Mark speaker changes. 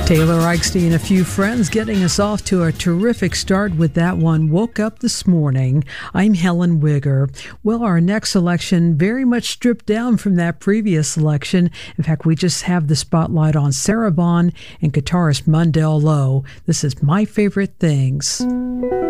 Speaker 1: Taylor Eichstein and a few friends getting us off to a terrific start with that one, Woke Up This Morning. I'm Helen Wigger. Well, our next selection very much stripped down from that previous selection. In fact, we just have the spotlight on Sarah Vaughan and guitarist Mundell Lowe. This is My Favorite Things.